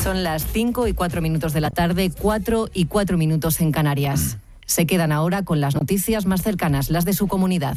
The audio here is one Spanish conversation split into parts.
Son las 5:04 de la tarde, 4:04 en Canarias. Se quedan ahora con las noticias más cercanas, las de su comunidad.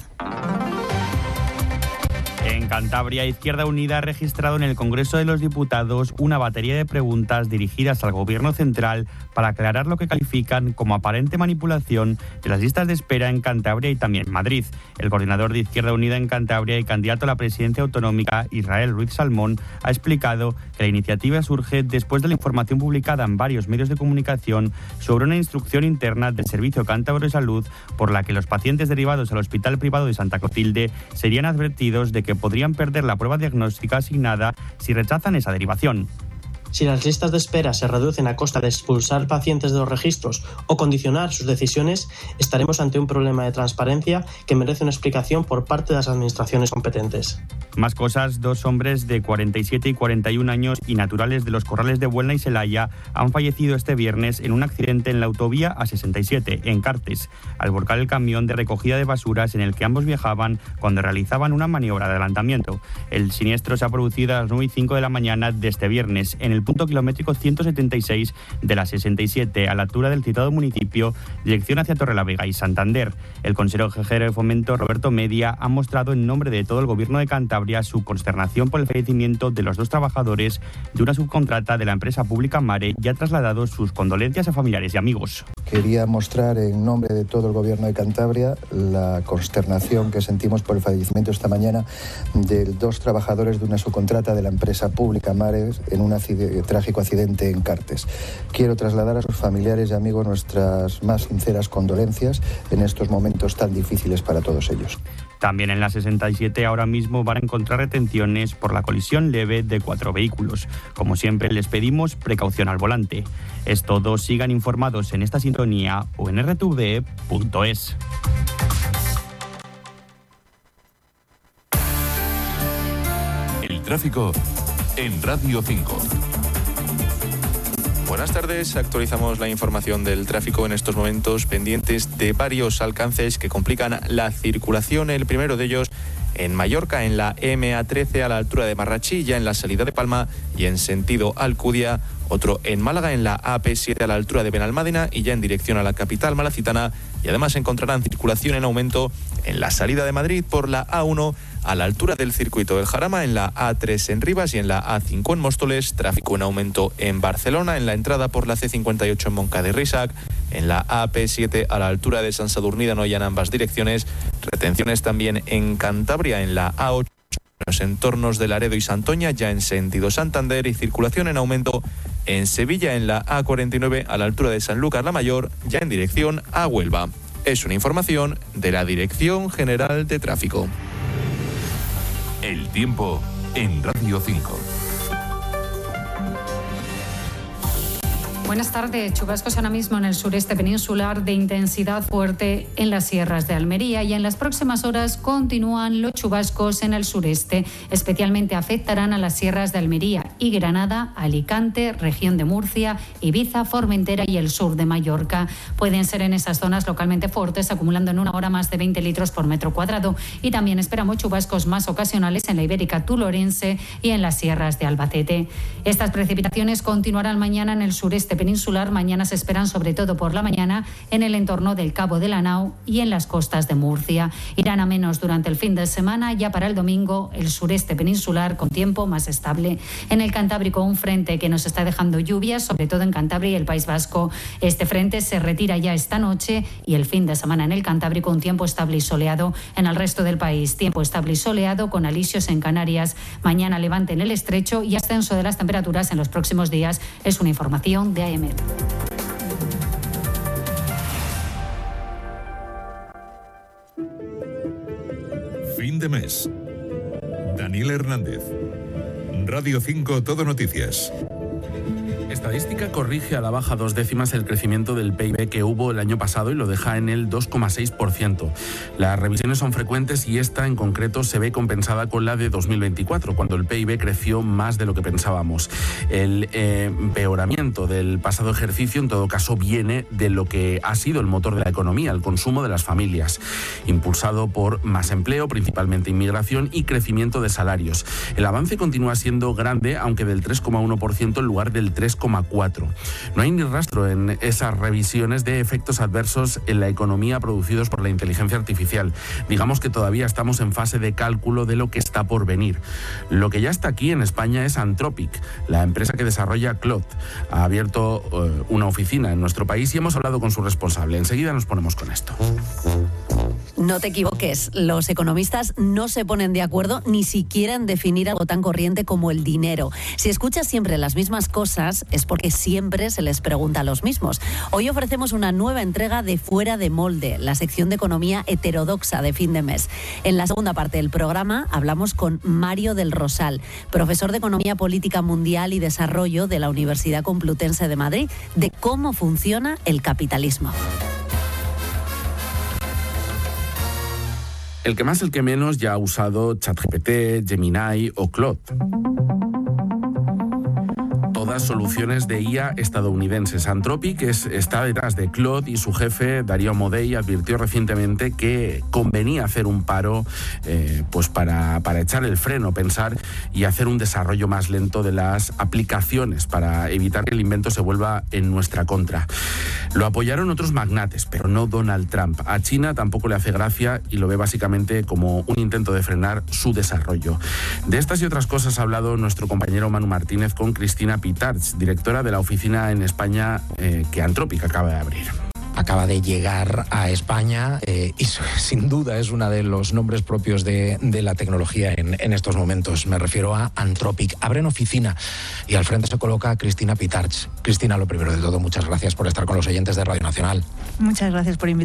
En Cantabria, Izquierda Unida ha registrado en el Congreso de los Diputados una batería de preguntas dirigidas al Gobierno central para aclarar lo que califican como aparente manipulación de las listas de espera en Cantabria y también Madrid. El coordinador de Izquierda Unida en Cantabria y candidato a la presidencia autonómica, Israel Ruiz Salmón, ha explicado que la iniciativa surge después de la información publicada en varios medios de comunicación sobre una instrucción interna del Servicio Cántabro de Salud por la que los pacientes derivados al Hospital Privado de Santa Clotilde serían advertidos de que podrían perder la prueba diagnóstica asignada si rechazan esa derivación. Si las listas de espera se reducen a costa de expulsar pacientes de los registros o condicionar sus decisiones, estaremos ante un problema de transparencia que merece una explicación por parte de las administraciones competentes. Más cosas, 2 hombres de 47 y 41 años y naturales de los Corrales de Buelna y Celaya han fallecido este viernes en un accidente en la autovía A67, en Cartes, al volcar el camión de recogida de basuras en el que ambos viajaban cuando realizaban una maniobra de adelantamiento. El siniestro se ha producido a las 9:05 de la mañana de este viernes, en el punto kilométrico 176 de la 67, a la altura del citado municipio, dirección hacia Torrelavega y Santander. El consejero de Fomento, Roberto Media, ha mostrado en nombre de todo el Gobierno de Cantabria su consternación por el fallecimiento de los 2 trabajadores de una subcontrata de la empresa pública Mare y ha trasladado sus condolencias a familiares y amigos. Quería mostrar en nombre de todo el Gobierno de Cantabria la consternación que sentimos por el fallecimiento esta mañana de 2 trabajadores de una subcontrata de la empresa pública Mare en un trágico accidente en Cartes. Quiero trasladar a sus familiares y amigos nuestras más sinceras condolencias en estos momentos tan difíciles para todos ellos. También en la 67 ahora mismo van a encontrar retenciones por la colisión leve de 4 vehículos. Como siempre les pedimos precaución al volante. Es todo, sigan informados en esta sintonía o en rtv.es. El tráfico en Radio 5. Buenas tardes, actualizamos la información del tráfico en estos momentos pendientes de varios alcances que complican la circulación. El primero de ellos en Mallorca, en la MA13 a la altura de Marrachí, ya en la salida de Palma y en sentido Alcudia. Otro en Málaga, en la AP7 a la altura de Benalmádena y ya en dirección a la capital malacitana. Y además encontrarán circulación en aumento en la salida de Madrid por la A1 a la altura del circuito del Jarama, en la A3 en Rivas y en la A5 en Móstoles. Tráfico en aumento en Barcelona, en la entrada por la C58 en Moncada y Risac. En la AP7 a la altura de San Sadurní d'Anoia en ambas direcciones. Retenciones también en Cantabria, en la A8 en los entornos de Laredo y Santoña, ya en sentido Santander, y circulación en aumento en Sevilla, en la A49 a la altura de Sanlúcar la Mayor, ya en dirección a Huelva. Es una información de la Dirección General de Tráfico. El tiempo en Radio 5. Buenas tardes. Chubascos ahora mismo en el sureste peninsular de intensidad fuerte en las sierras de Almería, y en las próximas horas continúan los chubascos en el sureste. Especialmente afectarán a las sierras de Almería y Granada, Alicante, región de Murcia, Ibiza, Formentera y el sur de Mallorca. Pueden ser en esas zonas localmente fuertes, acumulando en una hora más de 20 litros por metro cuadrado. Y también esperamos chubascos más ocasionales en la Ibérica Tulorense y en las sierras de Albacete. Estas precipitaciones continuarán mañana en el sureste peninsular. Mañana se esperan sobre todo por la mañana en el entorno del Cabo de la Nao y en las costas de Murcia. Irán a menos durante el fin de semana. Ya para el domingo el sureste peninsular con tiempo más estable. En el Cantábrico un frente que nos está dejando lluvias, sobre todo en Cantabria y el País Vasco. Este frente se retira ya esta noche y el fin de semana en el Cantábrico un tiempo estable y soleado. En el resto del país tiempo estable y soleado con alisios en Canarias. Mañana levante en el estrecho y ascenso de las temperaturas en los próximos días. Es una información de AEMET. Fin de mes. Daniel Hernández. Radio 5 Todo Noticias. estadística corrige a la baja 2 décimas el crecimiento del PIB que hubo el año pasado y lo deja en el 2,6%. Las revisiones son frecuentes y esta en concreto se ve compensada con la de 2024, cuando el PIB creció más de lo que pensábamos. El empeoramiento del pasado ejercicio en todo caso viene de lo que ha sido el motor de la economía, el consumo de las familias, impulsado por más empleo, principalmente inmigración y crecimiento de salarios. El avance continúa siendo grande, aunque del 3,1% en lugar del 3,4%. No hay ni rastro en esas revisiones de efectos adversos en la economía producidos por la inteligencia artificial. Digamos que todavía estamos en fase de cálculo de lo que está por venir. Lo que ya está aquí en España es Anthropic, la empresa que desarrolla Claude. Ha abierto una oficina en nuestro país y hemos hablado con su responsable. Enseguida nos ponemos con esto. No te equivoques, los economistas no se ponen de acuerdo ni siquiera en definir algo tan corriente como el dinero. Si escuchas siempre las mismas cosas es porque siempre se les pregunta a los mismos. Hoy ofrecemos una nueva entrega de Fuera de Molde, la sección de economía heterodoxa de fin de mes. En la segunda parte del programa hablamos con Mario del Rosal, profesor de Economía Política Mundial y Desarrollo de la Universidad Complutense de Madrid, de cómo funciona el capitalismo. El que más, el que menos, ya ha usado ChatGPT, Gemini o Claude. Todas soluciones de IA estadounidenses. Anthropic está detrás de Claude y su jefe, Darío Amodei, advirtió recientemente que convenía hacer un paro pues para echar el freno, pensar y hacer un desarrollo más lento de las aplicaciones para evitar que el invento se vuelva en nuestra contra. Lo apoyaron otros magnates, pero no Donald Trump. A China tampoco le hace gracia y lo ve básicamente como un intento de frenar su desarrollo. De estas y otras cosas ha hablado nuestro compañero Manu Martínez con Cristina Pitarch, directora de la oficina en España que Anthropic acaba de abrir. Acaba de llegar a España y sin duda es uno de los nombres propios de la tecnología en estos momentos. Me refiero a Anthropic. Abren oficina y al frente se coloca Cristina Pitarch. Cristina, lo primero de todo, muchas gracias por estar con los oyentes de Radio Nacional. Muchas gracias por invitarme.